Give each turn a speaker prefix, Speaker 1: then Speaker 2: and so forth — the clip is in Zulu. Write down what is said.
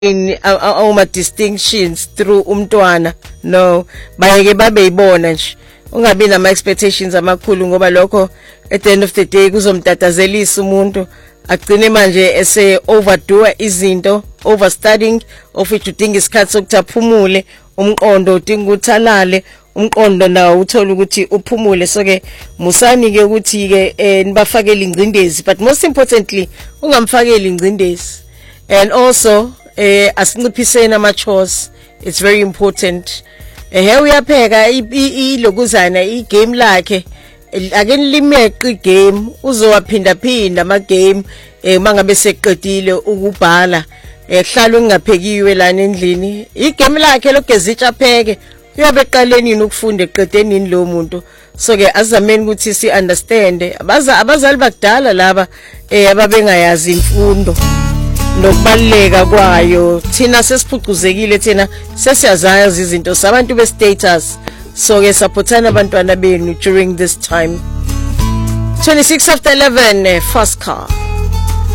Speaker 1: awuma distinctions through umntwana. No, bayeke babe ibona nje. Ungabi nama expectations amakhulu ngoba lokho at the end of the day kuzomtatazelisa umuntu agcine manje ese overdo izinto, overstudying, of which udinga isikhathi sokuthi aphumule, umqondo udinga uthalale, umqondo nawo uthola ukuthi uphumule. So ke musani ke ukuthi ke nibafakele ingcindezi, but most importantly ungamfakeli ingcindezi. And also asinciphiseni ama chores, it's very important. Uyapheka ilokuzana igame lakhe ake nilimeqe igame uzowaphinda phinda ama game mangabe seqedile ukubhala hlala ungaphekiwe lana endlini igame lakhe lokugezitsha apheke uyabe eqaleni ukufunda eqedeni lo muntu. So ke azameni ukuthi si understand abazali bakudala laba ababengayazi imfundo nokubaleka kwayo. Thina sesiphucuzekile, thina sesiyazazi izinto sabantu be status. So ke supportana abantwana benu during this time. 26 after 11 fast car.